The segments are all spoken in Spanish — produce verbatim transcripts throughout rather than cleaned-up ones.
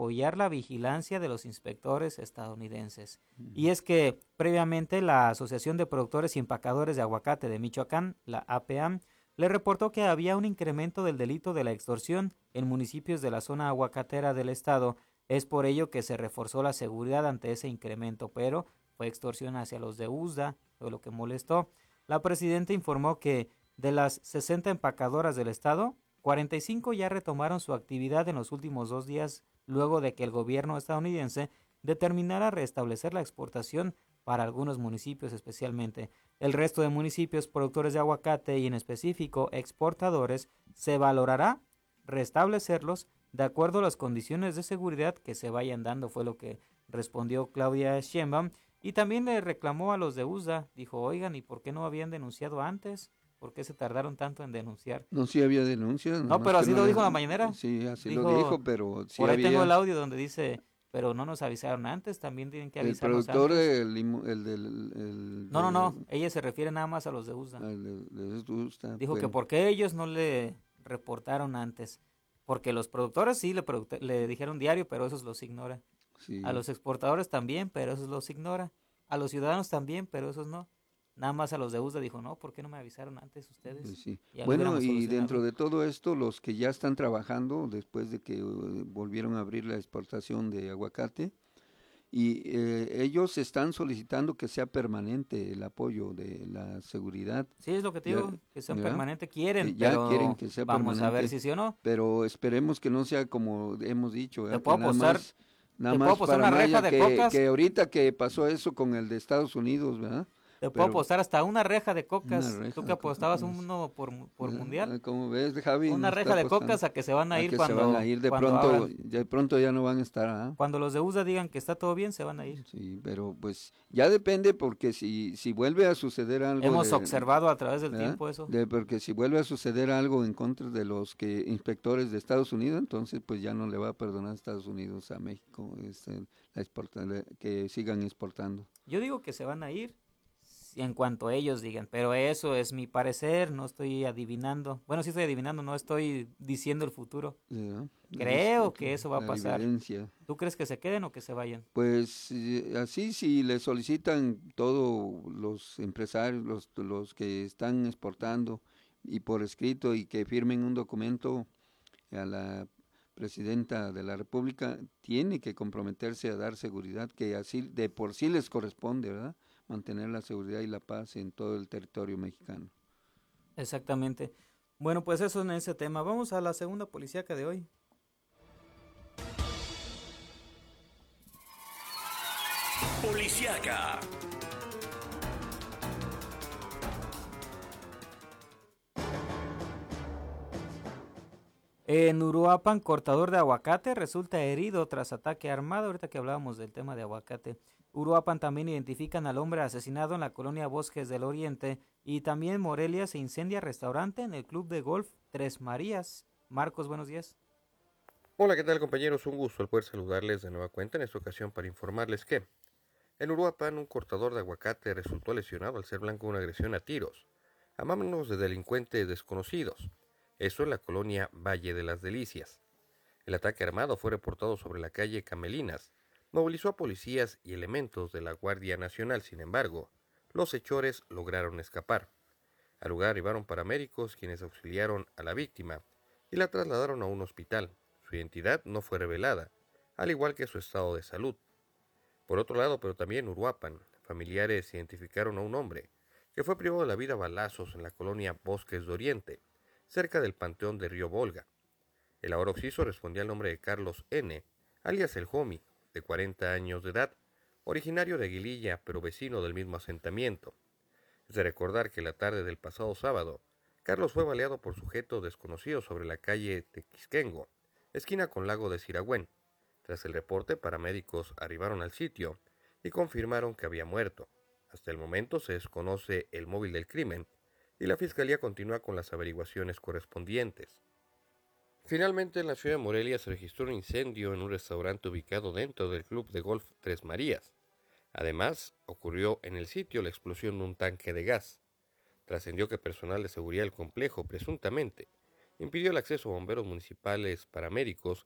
apoyar la vigilancia de los inspectores estadounidenses. Y es que previamente la Asociación de Productores y Empacadores de Aguacate de Michoacán, la A P A M, le reportó que había un incremento del delito de la extorsión en municipios de la zona aguacatera del estado. Es por ello que se reforzó la seguridad ante ese incremento, pero fue extorsión hacia los de U S D A, fue lo que molestó. La presidenta informó que de las sesenta empacadoras del estado, cuarenta y cinco ya retomaron su actividad en los últimos dos días, luego de que el gobierno estadounidense determinara restablecer la exportación para algunos municipios especialmente. El resto de municipios productores de aguacate y en específico exportadores se valorará restablecerlos de acuerdo a las condiciones de seguridad que se vayan dando, fue lo que respondió Claudia Sheinbaum. Y también le reclamó a los de U S D A, dijo, oigan, ¿y por qué no habían denunciado antes? ¿Por qué se tardaron tanto en denunciar? No, sí había denuncias. No, pero así no lo les... dijo en la mañanera. Sí, así dijo, lo dijo, pero sí por ahí había... tengo el audio donde dice, pero no nos avisaron antes, también tienen que El avisarnos productor, antes. el, el del... El no, no, no, de, ella se refiere nada más a los de U S D A. el de, de, de U S D A, Dijo bueno. que porque ellos no le reportaron antes, porque los productores sí le, le dijeron diario, pero esos los ignora. Sí. A los exportadores también, pero esos los ignora. A los ciudadanos también, pero esos no. Nada más a los de U S D A dijo, no, ¿por qué no me avisaron antes ustedes? Pues sí. Ya bueno, y dentro de todo esto, los que ya están trabajando, después de que uh, volvieron a abrir la exportación de aguacate, y eh, ellos están solicitando que sea permanente el apoyo de la seguridad. Sí, es lo que te digo, ya, que sea permanente, quieren, ya pero quieren que sea vamos permanente, a ver si sí o no. Pero esperemos que no sea como hemos dicho. Te puedo apostar, más, nada te más puedo apostar una reja de que, cocas. Que ahorita que pasó eso con el de Estados Unidos, ¿verdad? Te puedo Pero, apostar hasta una reja de cocas. Reja Tú que apostabas cocas. uno por, por mundial. Como ves, Javi. Una reja de cocas a que se van a, a ir que cuando. Se van a ir de pronto, abran. de pronto ya no van a estar. ¿eh? Cuando los de U S D A digan que está todo bien, se van a ir. Sí, pero pues ya depende porque si, si vuelve a suceder algo. Hemos de, observado a través del ¿verdad? tiempo eso. De, porque si vuelve a suceder algo en contra de los que inspectores de Estados Unidos, entonces pues ya no le va a perdonar a Estados Unidos a México este, la exporta, que sigan exportando. Yo digo que se van a ir. En cuanto ellos digan, pero eso es mi parecer, no estoy adivinando, bueno sí estoy adivinando, no estoy diciendo el futuro, yeah, creo que eso va a pasar. Evidencia. ¿Tú crees que se queden o que se vayan? Pues así si le solicitan todos los empresarios, los, los que están exportando y por escrito y que firmen un documento a la presidenta de la República, tiene que comprometerse a dar seguridad que así de por sí les corresponde, ¿verdad? Mantener la seguridad y la paz en todo el territorio mexicano. Exactamente. Bueno, pues eso en ese tema. Vamos a la segunda policíaca de hoy. Policíaca. En Uruapan, cortador de aguacate resulta herido tras ataque armado. Ahorita que hablábamos del tema de aguacate. Uruapan también identifican al hombre asesinado en la colonia Bosques del Oriente. Y también en Morelia se incendia restaurante en el club de golf Tres Marías. Marcos, buenos días. Hola, ¿qué tal compañeros? Un gusto el poder saludarles de nueva cuenta en esta ocasión para informarles que en Uruapan un cortador de aguacate resultó lesionado al ser blanco de una agresión a tiros a manos de delincuentes desconocidos. Eso en la colonia Valle de las Delicias. El ataque armado fue reportado sobre la calle Camelinas. Movilizó a policías y elementos de la Guardia Nacional. Sin embargo, los hechores lograron escapar. Al lugar arribaron paramédicos quienes auxiliaron a la víctima y la trasladaron a un hospital. Su identidad no fue revelada, al igual que su estado de salud. Por otro lado, pero también en Uruapan, familiares identificaron a un hombre que fue privado de la vida a balazos en la colonia Bosques de Oriente, cerca del Panteón de Río Volga. El ahora occiso respondía al nombre de Carlos N., alias el Homie, de cuarenta años de edad, originario de Aguililla, pero vecino del mismo asentamiento. Es de recordar que la tarde del pasado sábado, Carlos fue baleado por sujetos desconocidos sobre la calle Tequisquengo, esquina con Lago de Siragüen. Tras el reporte, paramédicos arribaron al sitio y confirmaron que había muerto. Hasta el momento se desconoce el móvil del crimen y la Fiscalía continúa con las averiguaciones correspondientes. Finalmente, en la ciudad de Morelia se registró un incendio en un restaurante ubicado dentro del club de golf Tres Marías. Además, ocurrió en el sitio la explosión de un tanque de gas. Trascendió que personal de seguridad del complejo, presuntamente, impidió el acceso a bomberos municipales, paramédicos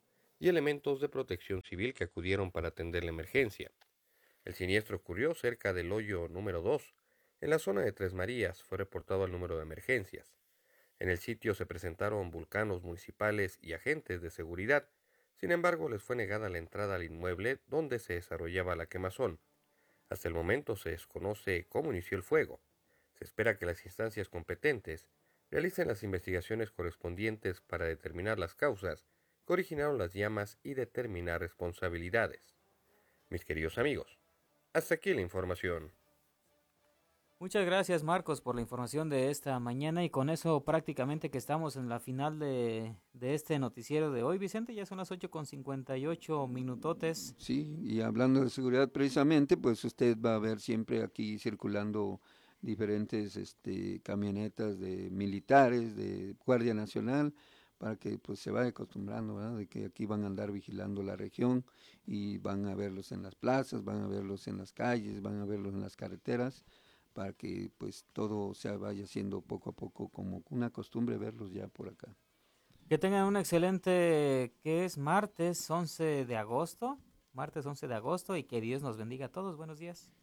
y elementos de protección civil que acudieron para atender la emergencia. El siniestro ocurrió cerca del hoyo número dos. En la zona de Tres Marías fue reportado el número de emergencias. En el sitio se presentaron vulcanos municipales y agentes de seguridad. Sin embargo, les fue negada la entrada al inmueble donde se desarrollaba la quemazón. Hasta el momento se desconoce cómo inició el fuego. Se espera que las instancias competentes realicen las investigaciones correspondientes para determinar las causas que originaron las llamas y determinar responsabilidades. Mis queridos amigos, hasta aquí la información. Muchas gracias, Marcos, por la información de esta mañana, y con eso prácticamente que estamos en la final de, de este noticiero de hoy. Vicente, ya son las ocho con cincuenta y ocho minutotes. Sí, y hablando de seguridad precisamente, pues usted va a ver siempre aquí circulando diferentes este, camionetas de militares, de Guardia Nacional, para que pues se vaya acostumbrando, ¿verdad?, de que aquí van a andar vigilando la región y van a verlos en las plazas, van a verlos en las calles, van a verlos en las carreteras, para que pues todo se vaya haciendo poco a poco como una costumbre verlos ya por acá. Que tengan un excelente, que es martes once de agosto, martes once de agosto, y que Dios nos bendiga a todos. Buenos días.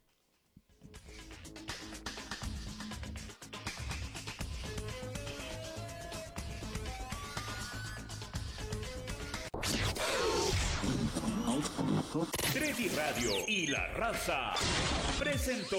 Tredi Radio y La Raza presentó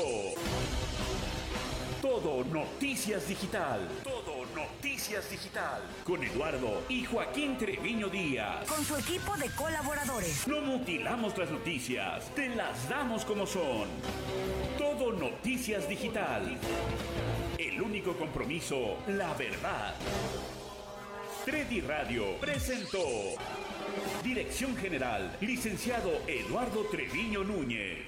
Todo Noticias Digital. Todo Noticias Digital. Con Eduardo y Joaquín Treviño Díaz. Con su equipo de colaboradores. No mutilamos las noticias, te las damos como son. Todo Noticias Digital. El único compromiso, la verdad. Tredi Radio presentó. Dirección General, licenciado Eduardo Treviño Núñez.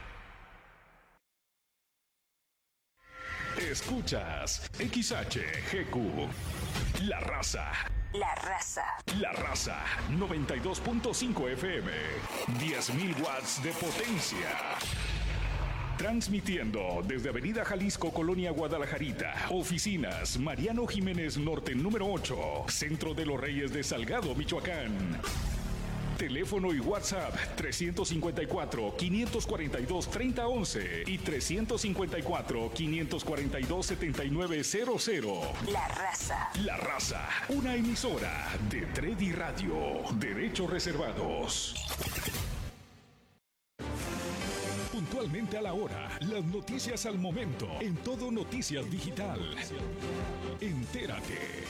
Escuchas X H G Q, La Raza. La Raza. La Raza, noventa y dos punto cinco F M, diez mil watts de potencia. Transmitiendo desde Avenida Jalisco, Colonia Guadalajarita. Oficinas Mariano Jiménez Norte, número ocho. Centro de los Reyes de Salgado, Michoacán. Teléfono y WhatsApp trescientos cincuenta y cuatro, quinientos cuarenta y dos, treinta once y trescientos cincuenta y cuatro, quinientos cuarenta y dos, setenta y nueve cero cero. La Raza. La Raza, una emisora de Tredi Radio. Derechos reservados. Puntualmente a la hora, las noticias al momento, en Todo Noticias Digital. Entérate.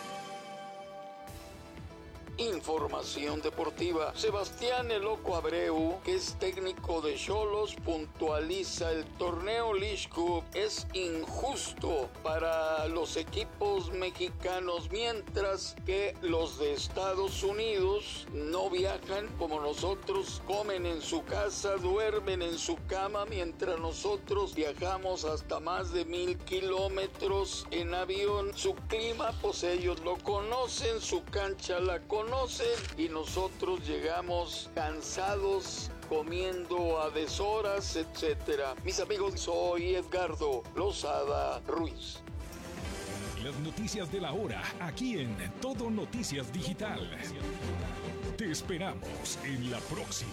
Información deportiva. Sebastián El Loco Abreu, que es técnico de Xolos, puntualiza: el torneo League Cup es injusto para los equipos mexicanos, mientras que los de Estados Unidos no viajan como nosotros, comen en su casa, duermen en su cama, mientras nosotros viajamos hasta más de mil kilómetros en avión. Su clima, pues ellos lo conocen, su cancha la conocen, y nosotros llegamos cansados, comiendo a deshoras, etcétera. Mis amigos, soy Edgardo Lozada Ruiz. Las noticias de la hora, aquí en Todo Noticias Digital. Te esperamos en la próxima.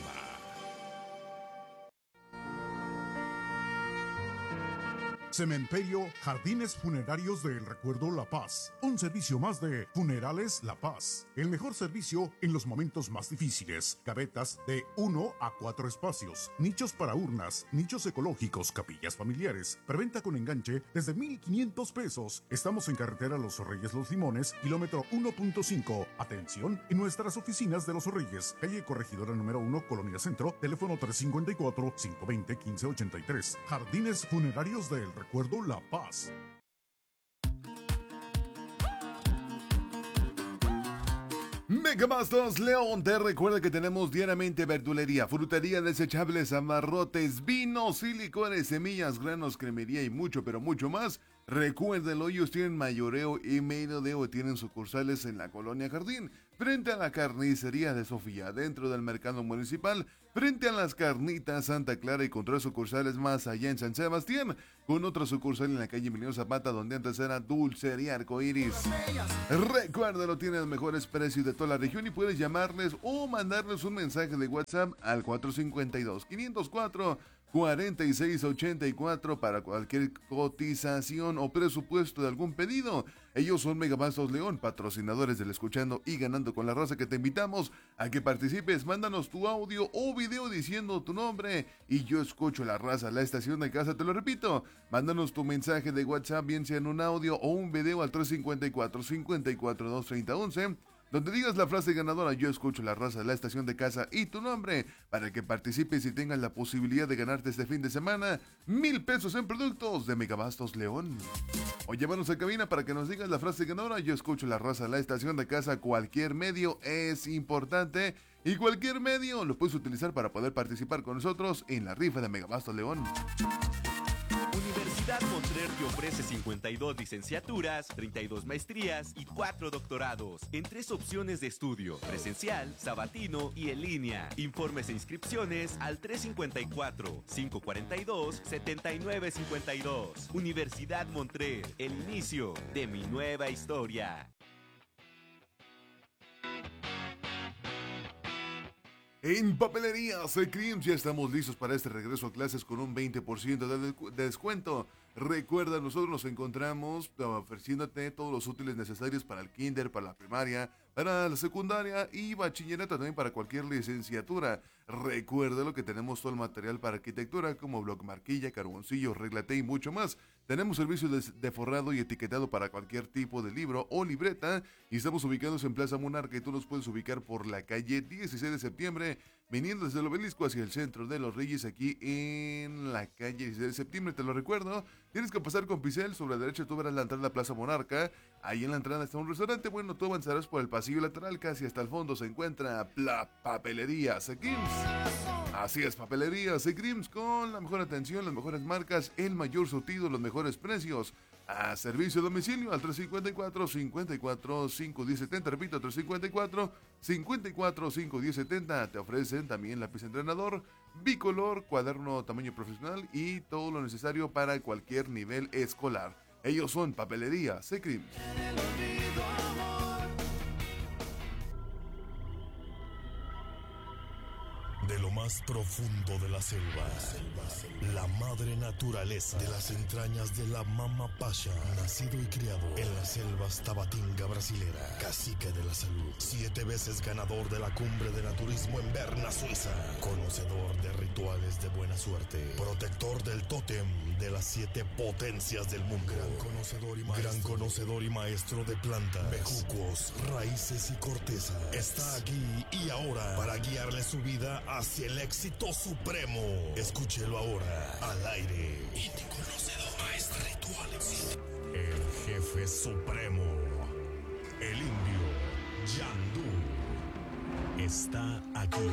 Cementerio Jardines Funerarios del Recuerdo La Paz. Un servicio más de Funerales La Paz. El mejor servicio en los momentos más difíciles. Gavetas de uno a cuatro espacios. Nichos para urnas. Nichos ecológicos. Capillas familiares. Preventa con enganche desde mil quinientos pesos. Estamos en carretera Los Reyes Los Limones, kilómetro uno punto cinco. Atención en nuestras oficinas de Los Reyes. Calle Corregidora número uno, Colonia Centro. Teléfono tres cinco cuatro, cinco dos cero, uno cinco ocho tres. Jardines Funerarios del Recuerdo La Paz. Megamastos León te recuerda que tenemos diariamente verdulería, frutería, desechables, amarrotes, vinos, silicones, semillas, granos, cremería y mucho, pero mucho más. Recuérdenlo, ellos tienen mayoreo y menudeo, tienen sucursales en la Colonia Jardín. frente a la carnicería de Sofía, dentro del mercado municipal, frente a las carnitas Santa Clara y con tres sucursales más allá en San Sebastián, con otra sucursal en la calle Emiliano Zapata, donde antes era Dulcería Arcoiris. Recuérdalo, tiene los mejores precios de toda la región y puedes llamarles o mandarles un mensaje de WhatsApp al cuatro cinco dos, cinco cero cuatro, cuatro seis ocho cuatro para cualquier cotización o presupuesto de algún pedido. Ellos son Megabastos León, patrocinadores del Escuchando y Ganando con la Raza, que te invitamos a que participes. Mándanos tu audio o video diciendo tu nombre y Yo Escucho la Raza, la estación de casa. Te lo repito, mándanos tu mensaje de WhatsApp, bien sea en un audio o un video al tres cinco cuatro, cinco cuatro dos, tres cero once, donde digas la frase ganadora Yo Escucho la Raza, la estación de casa y tu nombre, para que participes y tengas la posibilidad de ganarte este fin de semana mil pesos en productos de Megabastos León. O llévanos a cabina para que nos digas la frase ganadora Yo Escucho la Raza, la estación de casa. Cualquier medio es importante y cualquier medio lo puedes utilizar para poder participar con nosotros en la rifa de Megabastos León. Universidad Montrer te ofrece cincuenta y dos licenciaturas, treinta y dos maestrías y cuatro doctorados en tres opciones de estudio: presencial, sabatino y en línea. Informes e inscripciones al tres cinco cuatro, cinco cuatro dos, siete nueve cinco dos. Universidad Montrer, el inicio de mi nueva historia. En Papelería Secreams ya estamos listos para este regreso a clases con un veinte por ciento de, de descuento. Recuerda, nosotros nos encontramos ofreciéndote todos los útiles necesarios para el kinder, para la primaria, para la secundaria y bachillerato, también para cualquier licenciatura. Recuerda lo que tenemos todo el material para arquitectura como bloc marquilla, carboncillo, reglate y mucho más. Tenemos servicio de, de forrado y etiquetado para cualquier tipo de libro o libreta y estamos ubicados en Plaza Monarca y tú nos puedes ubicar por la calle dieciséis de septiembre, viniendo desde el Obelisco hacia el centro de Los Reyes, aquí en la calle dieciséis de septiembre. Te lo recuerdo, tienes que pasar con Picel, sobre la derecha tú verás la entrada a Plaza Monarca. Ahí en la entrada está un restaurante. Bueno, tú avanzarás por el pasillo lateral, casi hasta el fondo se encuentra la Papelería Secreams. Así es, Papelería Secreams, con la mejor atención, las mejores marcas, el mayor surtido, los mejores precios. A servicio a domicilio al tres cinco cuatro, cinco cuatro, cinco uno cero siete cero. Repito, tres cinco cuatro, cinco cuatro, cinco uno cero siete cero. Te ofrecen también lápiz entrenador, bicolor, cuaderno tamaño profesional y todo lo necesario para cualquier nivel escolar. Ellos son Papelería Secreams. De lo más profundo de la selva, la madre naturaleza, de las entrañas de la Mama Pasha, nacido y criado en las selvas Tabatinga brasilera, cacique de la salud, siete veces ganador de la cumbre de naturismo en Berna, Suiza, conocedor de rituales de buena suerte, protector del tótem de las siete potencias del mundo, gran conocedor y maestro, gran conocedor y maestro de plantas, bejucos, raíces y corteza, está aquí y ahora para guiarle su vida hacia el éxito supremo. Escúchelo ahora al aire. Indio conocedor, maestro rituales. El jefe supremo, el indio Yandú, está aquí.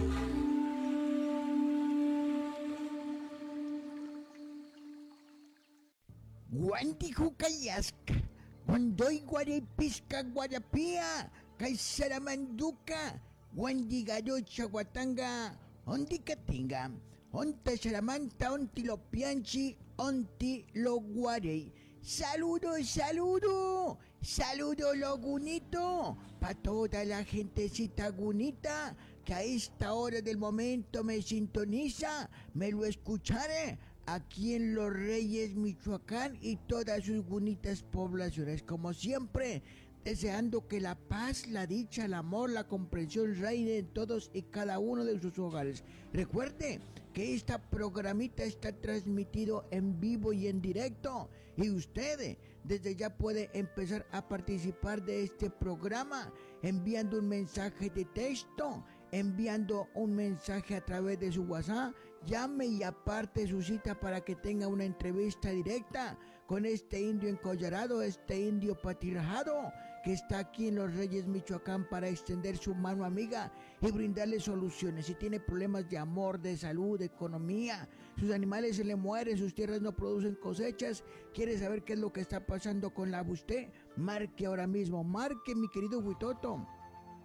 Guantijucayask, Guandoy Guarepisca Guarapía, Caizaramanduca, Guandigado Chaguatanga, Ondicatinga, Onta Saramanta, Ontilopianchi, Ontiloguarey. Saludo, saludo, saludo Logunito, para toda la gentecita gunita que a esta hora del momento me sintoniza, me lo escucharé aquí en Los Reyes, Michoacán y todas sus bonitas poblaciones. Como siempre, deseando que la paz, la dicha, el amor, la comprensión reine en todos y cada uno de sus hogares. Recuerde que esta programita está transmitido en vivo y en directo y usted desde ya puede empezar a participar de este programa enviando un mensaje de texto, enviando un mensaje a través de su WhatsApp. Llame y aparte su cita para que tenga una entrevista directa con este indio encollarado, este indio patirajado que está aquí en Los Reyes, Michoacán, para extender su mano amiga y brindarle soluciones. Si tiene problemas de amor, de salud, de economía, sus animales se le mueren, sus tierras no producen cosechas, quiere saber qué es lo que está pasando con la usted, marque ahora mismo, marque mi querido Huitoto.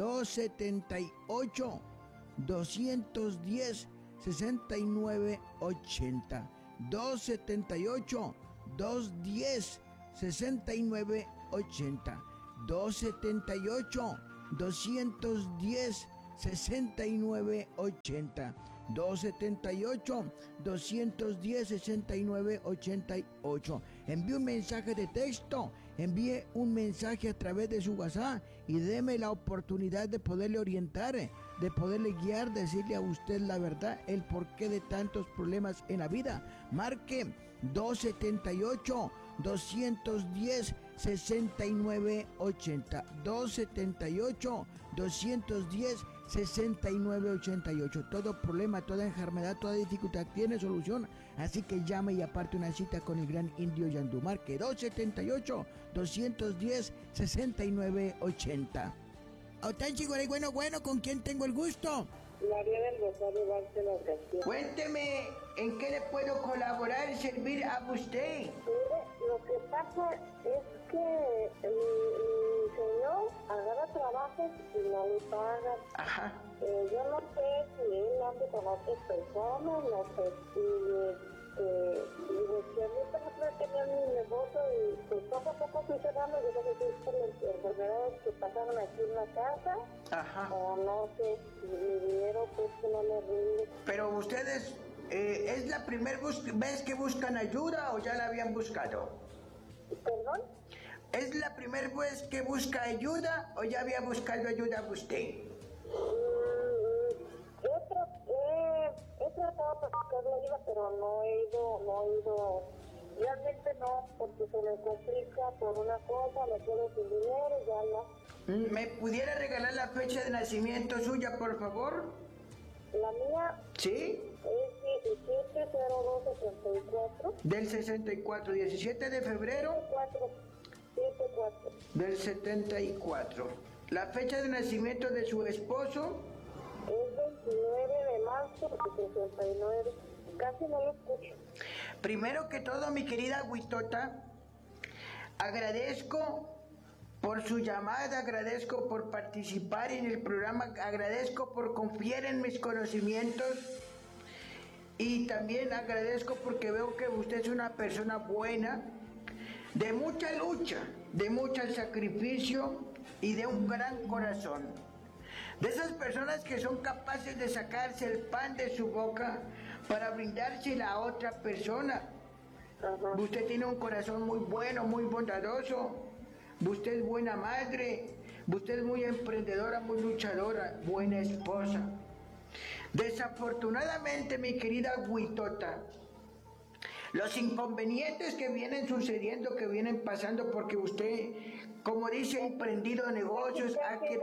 dos setenta y ocho, doscientos diez, sesenta y nueve ochenta. dos setenta y ocho, doscientos diez, sesenta y nueve ochenta. dos setenta y ocho, doscientos diez, sesenta y nueve ochenta. dos setenta y ocho, doscientos diez, sesenta y nueve ochenta y ocho. Envíe un mensaje de texto, envíe un mensaje a través de su WhatsApp y deme la oportunidad de poderle orientar, de poderle guiar, decirle a usted la verdad, el porqué de tantos problemas en la vida. Marque dos setenta y ocho, doscientos diez, sesenta y nueve ochenta. dos setenta y ocho, doscientos diez, sesenta y nueve ochenta y ocho. Todo problema, toda enfermedad, toda dificultad tiene solución. Así que llame y aparte una cita con el gran indio Yandú. Marque dos setenta y ocho, doscientos diez, sesenta y nueve ochenta. Otanchi, bueno, bueno, ¿con quién tengo el gusto? María del Rosario Bárcena Castillo. Cuénteme, ¿en qué le puedo colaborar y servir a usted? Mire, lo que pasa es que mi, mi señor agarra trabajos y no le pagan. Ajá. Eh, yo no sé si él hace con otras personas, no sé si... Eh, digo, que a mí, por ejemplo, tenía mi negocio y pues poco a poco fui cerrando. Yo creo que es por las enfermedades que pasaron aquí en la casa. Ajá. O no sé, si mi dinero pues que no me rinde. Pero ustedes, eh, ¿es la primera vez que buscan ayuda o ya la habían buscado? ¿Perdón? ¿Es la primera vez que busca ayuda o ya había buscado ayuda usted? He, tra he, he tratado de buscar la ayuda, pero no he ido, no he ido, realmente no, porque se me complica por una cosa, me quedo sin dinero y ya no. ¿Me pudiera regalar la fecha de nacimiento suya, por favor? La mía. ¿Sí? Es diecisiete cero dos sesenta y cuatro. Del sesenta y cuatro, diecisiete de febrero. setenta y cuatro. Del setenta y cuatro. La fecha de nacimiento de su esposo. Es veintinueve de marzo de sesenta y nueve. Casi no lo escucho. Primero que todo, mi querida Huitota, agradezco por su llamada, agradezco por participar en el programa, agradezco por confiar en mis conocimientos y también agradezco porque veo que usted es una persona buena, de mucha lucha, de mucho sacrificio y de un gran corazón. De esas personas que son capaces de sacarse el pan de su boca para brindársela a otra persona. Ajá. Usted tiene un corazón muy bueno, muy bondadoso. Usted es buena madre. Usted es muy emprendedora, muy luchadora, buena esposa. Desafortunadamente, mi querida Huitota, los inconvenientes que vienen sucediendo, que vienen pasando, porque usted, como dice, ha emprendido negocios, ha que...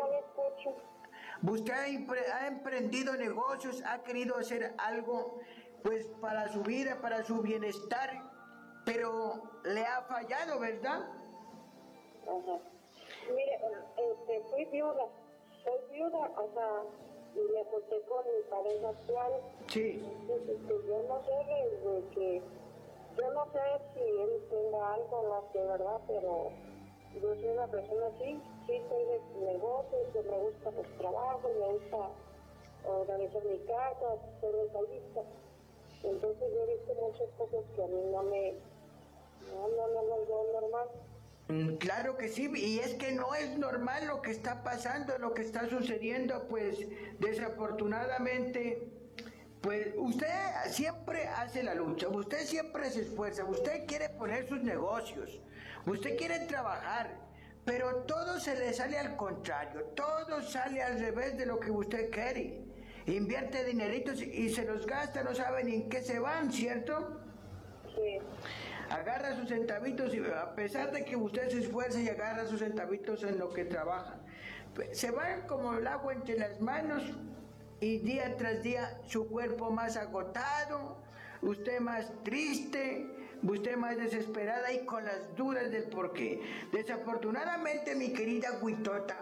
usted ha, ha emprendido negocios, ha querido hacer algo, pues, para su vida, para su bienestar, pero le ha fallado, ¿verdad? Ajá. Mire, este, fui viuda, soy viuda, o sea, y me junté con mi pareja actual. Sí. Entonces, este, yo no sé desde que, yo no sé si él tenga algo, no sé, ¿verdad? Pero yo soy una persona así, sí soy de negocios, que me gusta los trabajos, me gusta organizar mi casa, ser detallista. Entonces yo he visto muchas cosas que a mí no me, no, no, no, no, no, normal. Claro que sí, y es que no es normal lo que está pasando, lo que está sucediendo, pues desafortunadamente, pues usted siempre hace la lucha, usted siempre se esfuerza, usted quiere poner sus negocios, usted quiere trabajar, pero todo se le sale al contrario, todo sale al revés de lo que usted quiere. Invierte dineritos y se los gasta, no sabe ni en qué se van, ¿cierto? Sí. Agarra sus centavitos y a pesar de que usted se esfuerza y agarra sus centavitos en lo que trabaja, se van como el agua entre las manos y día tras día su cuerpo más agotado, usted más triste, usted más desesperada y con las dudas del porqué. Desafortunadamente, mi querida Huitota,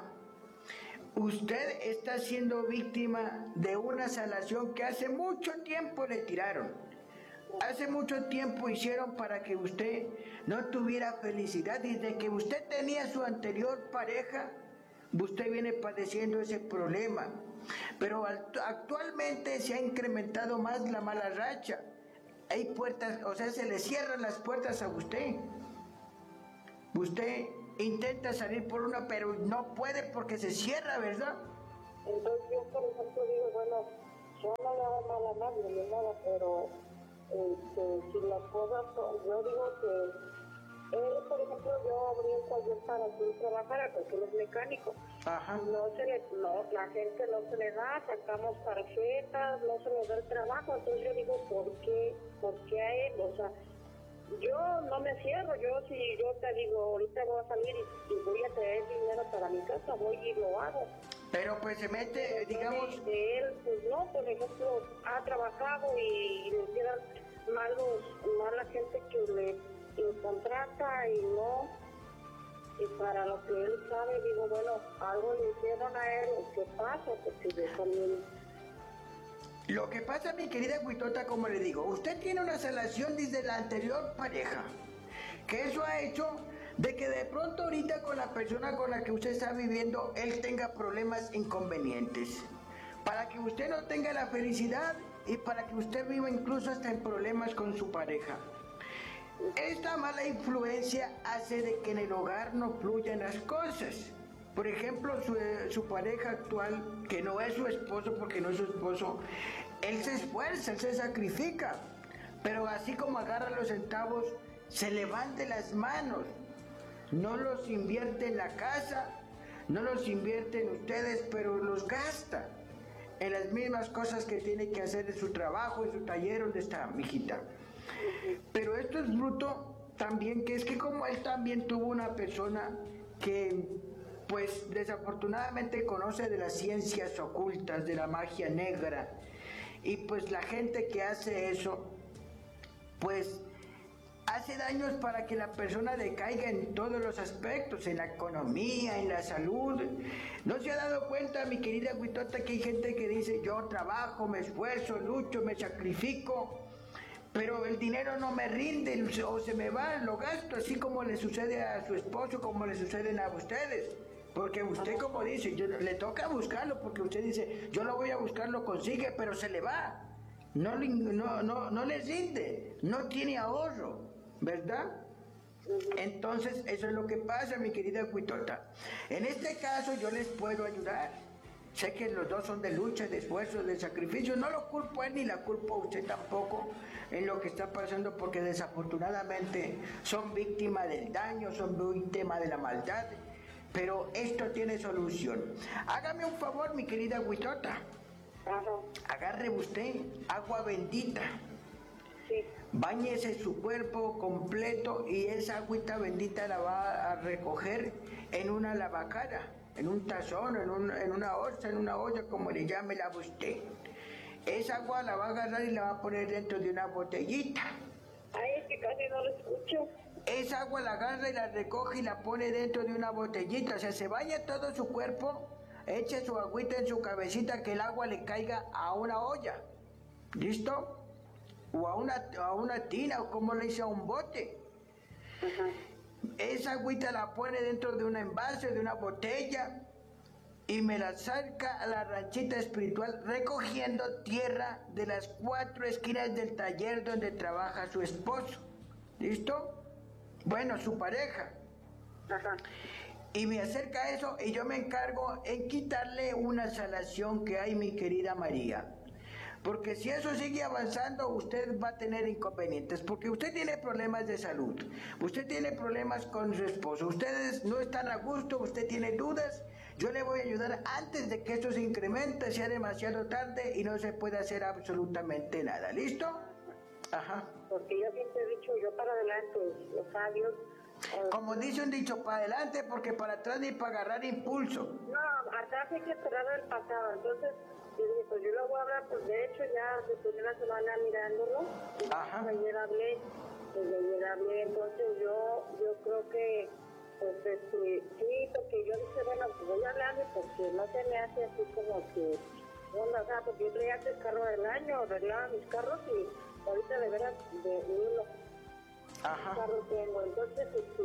usted está siendo víctima de una salación que hace mucho tiempo le tiraron. Hace mucho tiempo hicieron para que usted no tuviera felicidad. Desde que usted tenía su anterior pareja, usted viene padeciendo ese problema. Pero actualmente se ha incrementado más la mala racha. Hay puertas, o sea, se le cierran las puertas a usted. Usted intenta salir por una, pero no puede porque se cierra, ¿verdad? Entonces yo, por ejemplo, digo, bueno, yo no le hago mal a nadie ni nada, pero este, si las cosas son, yo digo que él, por ejemplo, yo abrí un taller para que él trabajara, porque él es mecánico. Ajá. No se le, no, la gente no se le da, sacamos tarjetas, no se le da el trabajo. Entonces yo digo, ¿por qué? ¿Por qué a él? O sea, yo no me cierro. Yo, si yo te digo, ahorita voy a salir y, y voy a traer dinero para mi casa, voy y lo hago. Pero pues se mete, Pero digamos... De, de él, pues no, por ejemplo, ha trabajado y, y le quedan malos, mala gente que le... lo contrata y no, y para lo que él sabe, digo, bueno, algo le hicieron a él, ¿qué pasa? Porque yo también... Lo que pasa, mi querida Huitota, como le digo, usted tiene una salación desde la anterior pareja, que eso ha hecho de que de pronto ahorita con la persona con la que usted está viviendo, él tenga problemas inconvenientes, para que usted no tenga la felicidad y para que usted viva incluso hasta en problemas con su pareja. Esta mala influencia hace de que en el hogar no fluyan las cosas. Por ejemplo, su, su pareja actual, que no es su esposo porque no es su esposo, él se esfuerza, él se sacrifica, pero así como agarra los centavos, se le van de las manos. No los invierte en la casa, no los invierte en ustedes, pero los gasta en las mismas cosas que tiene que hacer en su trabajo, en su taller, donde está, mijita. Pero esto es bruto también, que es que como él también tuvo una persona que pues desafortunadamente conoce de las ciencias ocultas, de la magia negra, y pues la gente que hace eso pues hace daños para que la persona decaiga en todos los aspectos, en la economía, en la salud. ¿No se ha dado cuenta, mi querida Huitota, que hay gente que dice yo trabajo, me esfuerzo, lucho, me sacrifico, pero el dinero no me rinde o se me va, lo gasto, así como le sucede a su esposo, como le suceden a ustedes? Porque usted, como dice, yo, le toca buscarlo, porque usted dice, yo lo voy a buscar, lo consigue, pero se le va. No, no, no, no le rinde, no tiene ahorro, ¿verdad? Entonces, eso es lo que pasa, mi querida Huitota. En este caso, yo les puedo ayudar. Sé que los dos son de lucha, de esfuerzo, de sacrificio. No lo culpo a él ni la culpo a usted tampoco en lo que está pasando, porque desafortunadamente son víctimas del daño, son víctimas de la maldad. Pero esto tiene solución. Hágame un favor, mi querida Huitota. Agarre usted agua bendita. Sí. Báñese su cuerpo completo y esa agüita bendita la va a recoger en una lavacada, en un tazón, en, un, en una olla, en una olla, como le llame la usted. Esa agua la va a agarrar y la va a poner dentro de una botellita. Ay, es que casi no lo escucho. Esa agua la agarra y la recoge y la pone dentro de una botellita. O sea, se baña todo su cuerpo, eche su agüita en su cabecita, que el agua le caiga a una olla. ¿Listo? O a una, a una tina, o como le dice, a un bote. Ajá. Esa agüita la pone dentro de un envase, de una botella, y me la saca a la ranchita espiritual, recogiendo tierra de las cuatro esquinas del taller donde trabaja su esposo. ¿Listo? Bueno, su pareja. Ajá. Y me acerca eso y yo me encargo en quitarle una salación que hay, mi querida María. Porque si eso sigue avanzando, usted va a tener inconvenientes, porque usted tiene problemas de salud, usted tiene problemas con su esposo, ustedes no están a gusto, usted tiene dudas. Yo le voy a ayudar antes de que esto se incremente, sea demasiado tarde y no se pueda hacer absolutamente nada. ¿Listo? Ajá. Porque yo siempre he dicho, yo para adelante, los sabios. Eh, Como dice un dicho, para adelante, porque para atrás ni para agarrar impulso. No, atrás hay que esperar el pasado. Entonces, yo dije, pues yo lo voy a hablar, pues de hecho ya después de una semana mirándolo. Ajá. Ayer hablé, pues ayer hablé, entonces yo, yo creo que, pues este, sí, porque yo dije, bueno, pues voy a hablarle porque no se me hace así como que, bueno, o sea, porque yo traía el carro del año, arreglaba mis carros y ahorita de veras de uno Ajá. carro tengo. Entonces, este,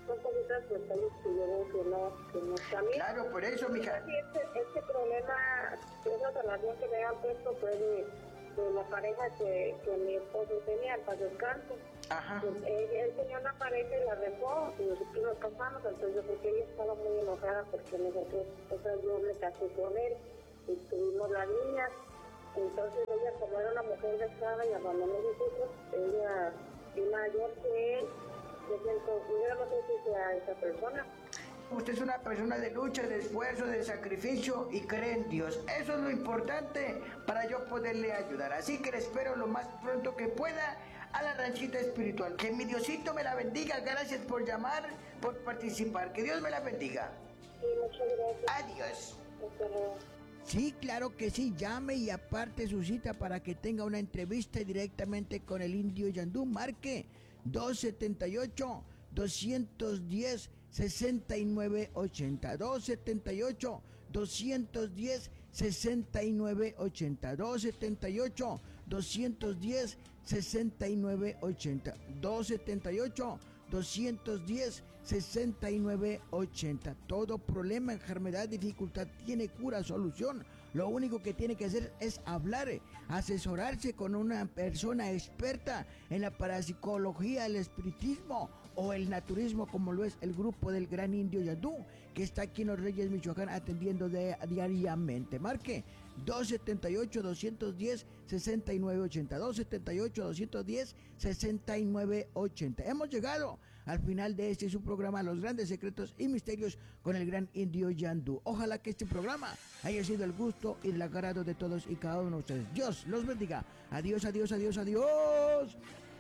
son cositas, detalles que yo veo que no, que no están bien. Claro, por eso, mija. Sí, este, este problema, esa relación que me han puesto fue de, de la pareja que, que mi esposo tenía, para descanso. Ajá. Pues, él, él tenía una pareja y la dejó, y nosotros nos casamos, entonces yo porque ella estaba muy enojada porque nosotros, o sea, yo me casé con él y tuvimos las niñas. Entonces ella, como era una mujer dejada y abandonó a sus hijos, ella es mayor que él, desde entonces yo no sé si sea esa persona. Usted es una persona de lucha, de esfuerzo, de sacrificio y cree en Dios. Eso es lo importante para yo poderle ayudar. Así que le espero lo más pronto que pueda a la ranchita espiritual. Que mi Diosito me la bendiga. Gracias por llamar, por participar. Que Dios me la bendiga. Sí, muchas gracias. Adiós. Hasta luego. Sí, claro que sí. Llame y aparte su cita para que tenga una entrevista directamente con el indio Yandú. Marque dos setenta y ocho, doscientos diez, sesenta y nueve ochenta. dos setenta y ocho, doscientos diez, sesenta y nueve ochenta. dos setenta y ocho, doscientos diez, sesenta y nueve ochenta. dos setenta y ocho, doscientos diez, sesenta y nueve ochenta. Todo problema, enfermedad, dificultad tiene cura, solución. Lo único que tiene que hacer es hablar, asesorarse con una persona experta en la parapsicología, el espiritismo o el naturismo, como lo es el grupo del Gran Indio Yandú, que está aquí en Los Reyes, Michoacán, atendiendo de, diariamente. Marque dos setenta y ocho, doscientos diez, sesenta y nueve ochenta. dos setenta y ocho, doscientos diez, sesenta y nueve ochenta. Hemos llegado al final de este su programa, Los Grandes Secretos y Misterios con el Gran Indio Yandú. Ojalá que este programa haya sido el gusto y el agrado de todos y cada uno de ustedes. Dios los bendiga. Adiós, adiós, adiós, adiós.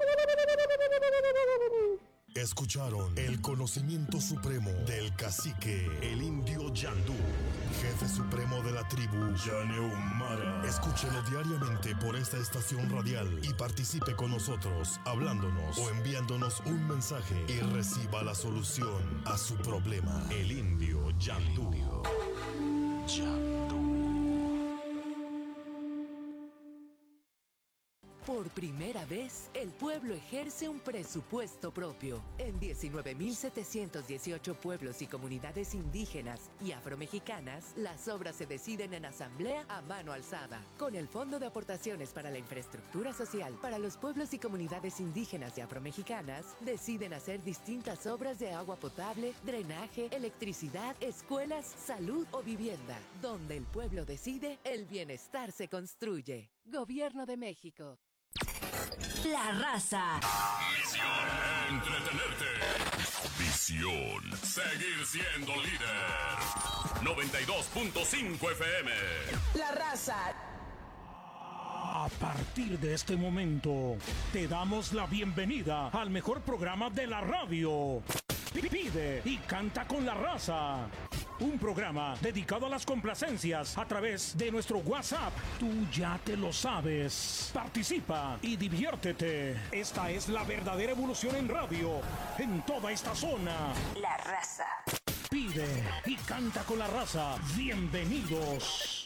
Escucharon el conocimiento supremo del cacique, el indio Yandú, jefe supremo de la tribu Yaneumara. Escúchelo diariamente por esta estación radial y participe con nosotros hablándonos o enviándonos un mensaje y reciba la solución a su problema. El indio Yandú. Yandú. Por primera vez, el pueblo ejerce un presupuesto propio. En diecinueve mil setecientos dieciocho pueblos y comunidades indígenas y afromexicanas, las obras se deciden en asamblea a mano alzada. Con el Fondo de Aportaciones para la Infraestructura Social para los pueblos y comunidades indígenas y afromexicanas, deciden hacer distintas obras de agua potable, drenaje, electricidad, escuelas, salud o vivienda. Donde el pueblo decide, el bienestar se construye. Gobierno de México. La Raza. Misión: entretenerte. Visión: seguir siendo líder. noventa y dos punto cinco F M. La Raza. A partir de este momento, te damos la bienvenida al mejor programa de la radio. Pide y canta con la raza. Un programa dedicado a las complacencias a través de nuestro WhatsApp. Tú ya te lo sabes. Participa y diviértete. Esta es la verdadera evolución en radio, en toda esta zona. La Raza. Pide y canta con la raza. Bienvenidos.